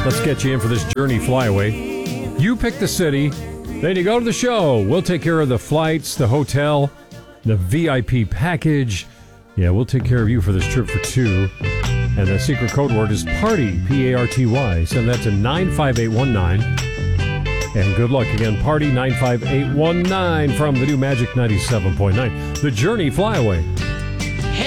Let's get you in for this Journey Flyaway. You pick the city, then you go to the show. We'll take care of the flights, the hotel, the VIP package. Yeah, we'll take care of you for this trip for two. And the secret code word is PARTY, P-A-R-T-Y. Send that to 95819. And good luck again, PARTY 95819 from the new Magic 97.9. The Journey Flyaway.